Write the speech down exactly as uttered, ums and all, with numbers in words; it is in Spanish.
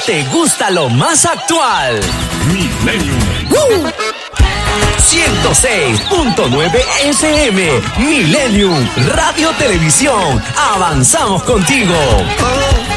te gusta lo más actual. Millennium. ¡Uh! ciento seis punto nueve F M. Millennium Radio Televisión. Avanzamos contigo.